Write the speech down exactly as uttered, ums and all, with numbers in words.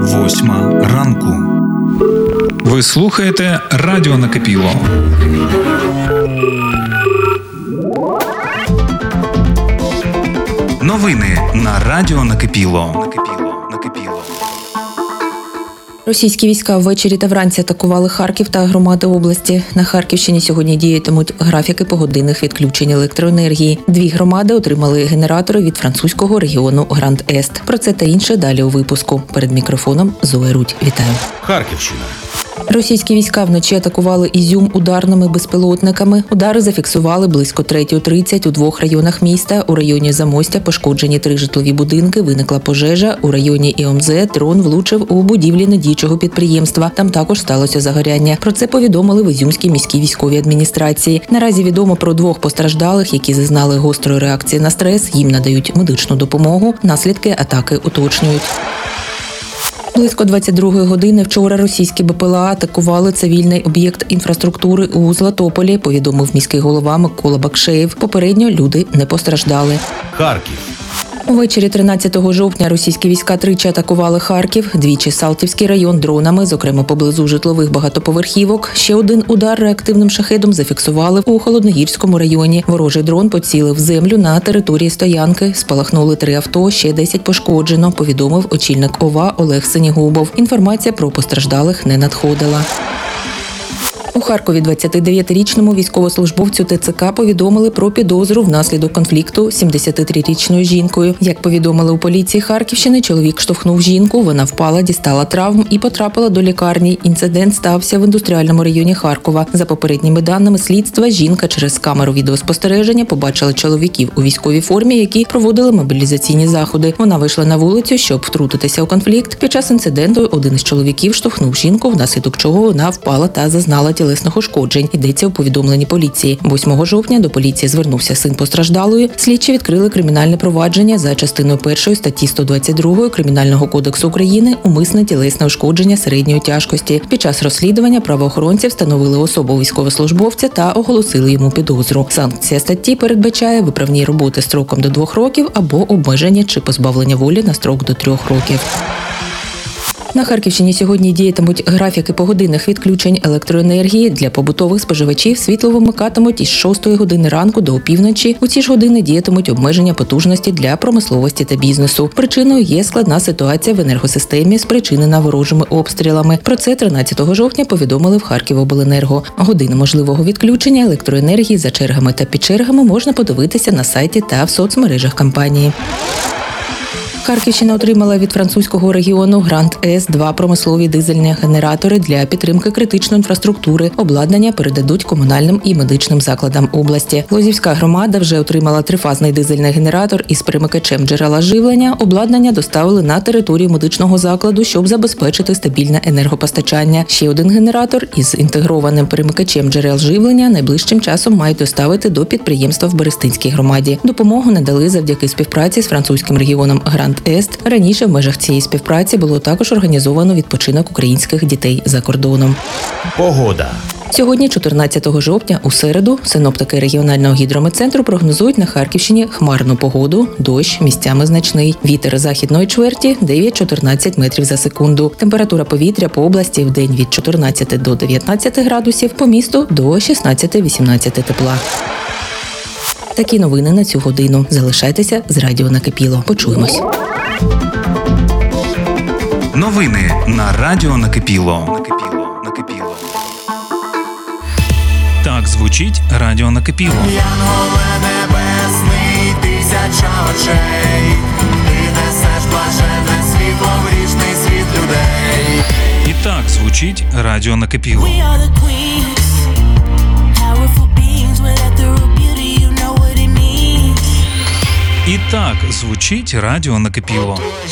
Восьма ранку. Ви слухаєте Радіо Накипіло. Новини на Радіо Накипіло. Російські війська ввечері та вранці атакували Харків та громади області. На Харківщині сьогодні діятимуть графіки погодинних відключень електроенергії. Дві громади отримали генератори від французького регіону Гранд-Ест. Про це та інше далі у випуску. Перед мікрофоном Зоя Рудь. Вітаю. Харківщина. Російські війська вночі атакували Ізюм ударними безпілотниками. Удари зафіксували близько третя тридцять у двох районах міста. У районі Замостя пошкоджені три житлові будинки, виникла пожежа. У районі ІОМЗ дрон влучив у будівлі недіючого підприємства. Там також сталося загоряння. Про це повідомили в Ізюмській міській військовій адміністрації. Наразі відомо про двох постраждалих, які зазнали гострої реакції на стрес. Їм надають медичну допомогу. Наслідки атаки уточнюють. Близько двадцять другої години вчора російські БПЛА атакували цивільний об'єкт інфраструктури у Златополі, повідомив міський голова Микола Бакшеєв. Попередньо люди не постраждали. Харків. Увечері тринадцятого жовтня російські війська тричі атакували Харків, двічі Салтівський район дронами, зокрема поблизу житлових багатоповерхівок. Ще один удар реактивним шахедом зафіксували у Холодногірському районі. Ворожий дрон поцілив в землю на території стоянки. Спалахнули три авто, ще десять пошкоджено, повідомив очільник ОВА Олег Синігубов. Інформація про постраждалих не надходила. У Харкові двадцятидев'ятирічному військовослужбовцю ТЦК повідомили про підозру внаслідок конфлікту з сімдесятитрирічною жінкою. Як повідомили у поліції Харківщини, чоловік штовхнув жінку, вона впала, дістала травм і потрапила до лікарні. Інцидент стався в індустріальному районі Харкова. За попередніми даними слідства, жінка через камеру відеоспостереження побачила чоловіків у військовій формі, які проводили мобілізаційні заходи. Вона вийшла на вулицю, щоб втрутитися у конфлікт. Під час інциденту один із чоловіків штовхнув жінку, внаслідок чого вона впала та зазнала тілесних ушкоджень. Йдеться у повідомленні поліції. восьмого жовтня до поліції звернувся син постраждалої. Слідчі відкрили кримінальне провадження за частиною першої статті сто двадцять два Кримінального кодексу України «Умисне тілесне ушкодження середньої тяжкості». Під час розслідування правоохоронці встановили особу військовослужбовця та оголосили йому підозру. Санкція статті передбачає виправні роботи строком до двох років або обмеження чи позбавлення волі на строк до трьох років. На Харківщині сьогодні діятимуть графіки погодинних відключень електроенергії. Для побутових споживачів світло вимикатимуть із шостої години ранку до опівночі. У ці ж години діятимуть обмеження потужності для промисловості та бізнесу. Причиною є складна ситуація в енергосистемі, спричинена ворожими обстрілами. Про це тринадцятого жовтня повідомили в Харківобленерго. Години можливого відключення електроенергії за чергами та під чергами можна подивитися на сайті та в соцмережах компанії. Харківщина отримала від французького регіону Гранд-Ест два промислові дизельні генератори для підтримки критичної інфраструктури. Обладнання передадуть комунальним і медичним закладам області. Лозівська громада вже отримала трифазний дизельний генератор із перемикачем джерела живлення. Обладнання доставили на територію медичного закладу, щоб забезпечити стабільне енергопостачання. Ще один генератор із інтегрованим перемикачем джерел живлення найближчим часом мають доставити до підприємства в Берестинській громаді. Допомогу надали завдяки співпраці з французьким регіоном Гранд Ест. Раніше в межах цієї співпраці було також організовано відпочинок українських дітей за кордоном. Погода. Сьогодні, чотирнадцятого жовтня, у середу, синоптики регіонального гідрометцентру прогнозують на Харківщині хмарну погоду, дощ, місцями значний. Вітер західної чверті дев'ять-чотирнадцять метрів за секунду. Температура повітря по області в день від чотирнадцяти до дев'ятнадцяти градусів, по місту до шістнадцяти-вісімнадцяти тепла. Такі новини на цю годину. Залишайтеся з Радіо Накипіло. Почуємось. Новини на Радіо Накипіло. Накипіло. Накипіло. Так звучить Радіо Накипіло. Янголе небесний, тисяча очей, ти несеш блаженне світло в грішний світ людей. І так звучить Радіо Накипіло. І так звучить Радіо Накипіло.